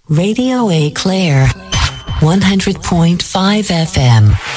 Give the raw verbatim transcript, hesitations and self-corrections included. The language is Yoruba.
Radio Eau Claire, one hundred point five F M.